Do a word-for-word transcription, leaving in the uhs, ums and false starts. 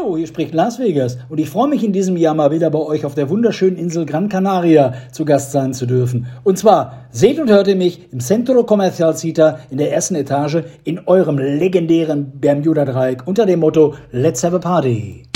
Hallo, hier spricht Las Vegas und ich freue mich in diesem Jahr mal wieder bei euch auf der wunderschönen Insel Gran Canaria zu Gast sein zu dürfen. Und zwar seht und hört ihr mich im Centro Comercial Cita in der ersten Etage in eurem legendären Bermuda-Dreieck unter dem Motto Let's have a party.